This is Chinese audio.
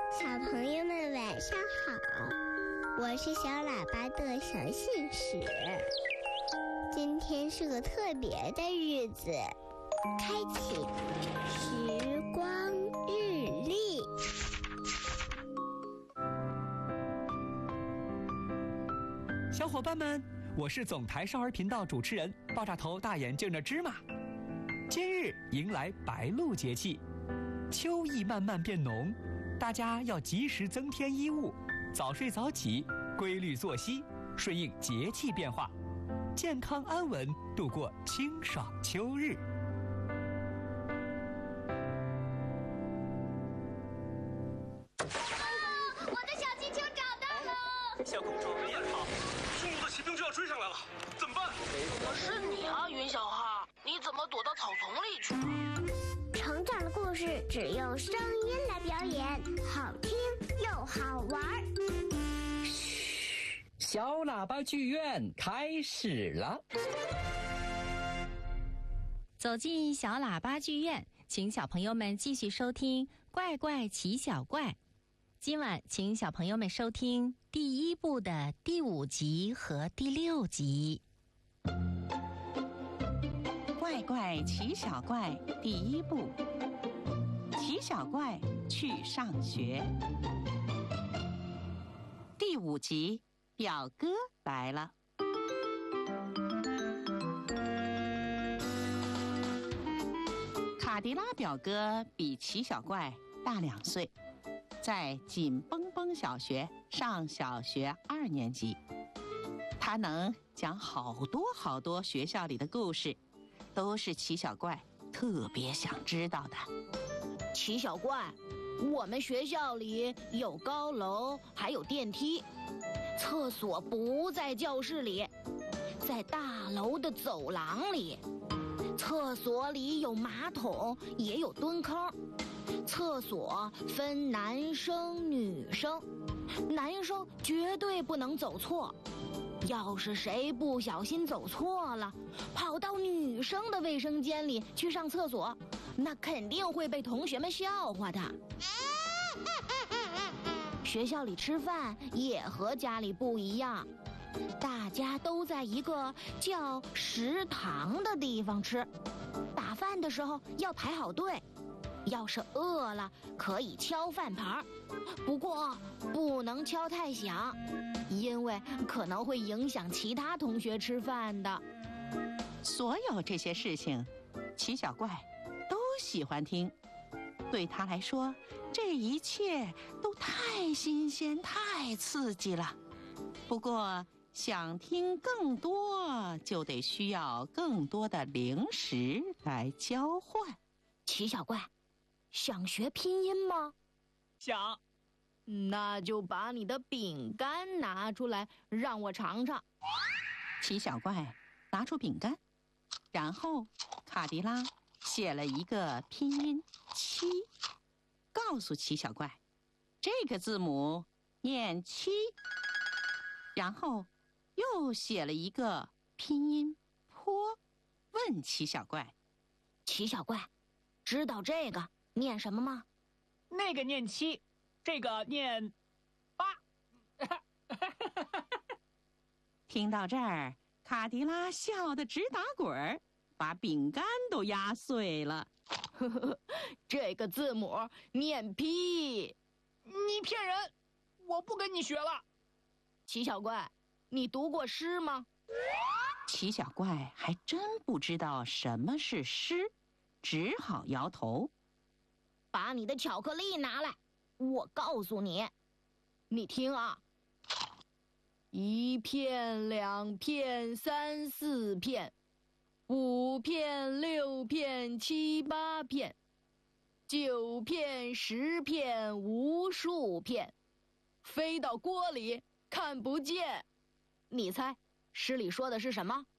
小朋友们晚上好，我是小喇叭的小信使。今天是个特别的日子，开启时光日历。 小伙伴们，我是总台少儿频道主持人爆炸头大眼镜的芝麻。今日迎来白露节气，秋意慢慢变浓，大家要及时增添衣物，早睡早起，规律作息，顺应节气变化，健康安稳度过清爽秋日。 我的小气球找到了！ 小公主别跑， 匈奴的骑兵就要追上来了，怎么办？ 是你啊，云小号，你怎么躲到草丛里去了？ 成长的故事只用声音来表演，好听又好玩。 嘘，小喇叭剧院开始了。 走进小喇叭剧院，请小朋友们继续收听《怪怪奇小怪》。今晚请小朋友们收听第1部的第5集和第6集。 怪怪奇小怪第1部，奇小怪去上学。第5集，表哥来了。卡迪拉表哥比奇小怪大2岁，在紧绷绷小学上小学2年级。他能讲好多学校里的故事，都是奇小怪特别想知道的。 奇小怪，我们学校里有高楼，还有电梯，厕所不在教室里，在大楼的走廊里。厕所里有马桶，也有蹲坑。厕所分男生女生，男生绝对不能走错。要是谁不小心走错了，跑到女生的卫生间里去上厕所，那肯定会被同学们笑话的。学校里吃饭也和家里不一样，大家都在一个叫食堂的地方吃。打饭的时候要排好队，要是饿了可以敲饭盘，不过不能敲太响，因为可能会影响其他同学吃饭的。 所有这些事情，奇小怪都喜欢听。对他来说，这一切都太新鲜、太刺激了。不过，想听更多，就得需要更多的零食来交换。 奇小怪，想学拼音吗？ 想。 那就把你的饼干拿出来，让我尝尝。 奇小怪拿出饼干，然后卡迪拉写了一个拼音7，告诉奇小怪，这个字母念7，然后又写了一个拼音坡，问奇小怪， 奇小怪，知道这个念什么吗？ 那个念7，这个念8。 听到这儿，卡迪拉笑得直打滚，把饼干都压碎了。 这个字母念 P。 你骗人，我不跟你学了。 奇小怪，你读过诗吗？ 奇小怪还真不知道什么是诗，只好摇头。 把你的巧克力拿来，我告诉你。你听啊，1片2片3、4片，5片6片7、8片，9片10片，无数片，飞到锅里看不见。你猜诗里说的是什么？